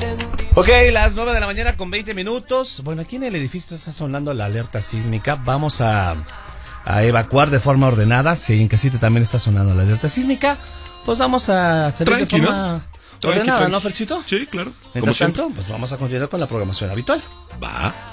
Ok, las 9 de la mañana con 20 minutos. Bueno, aquí en el edificio está sonando la alerta sísmica. Vamos a evacuar de forma ordenada. Si en casita también está sonando la alerta sísmica, pues vamos a hacer de forma ordenada, ¿no, Ferchito? Sí, claro. Mientras tanto, pues vamos a continuar con la programación habitual. Va.